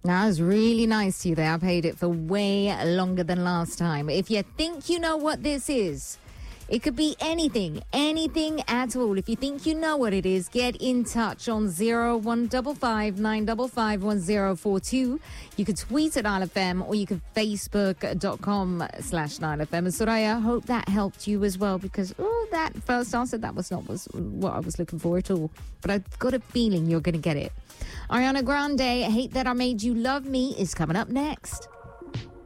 That was really nice to you there. I paid it for way longer than last time. If you think you know what this is, it could be anything at all. If you think you know what it is, get in touch on 0155 955 1042. You could tweet at NileFM or you could Facebook.com/NileFM. And Soraya, I hope that helped you as well, because, that first answer, that was not what I was looking for at all. But I've got a feeling you're going to get it. Ariana Grande, Hate That I Made You Love Me, is coming up next.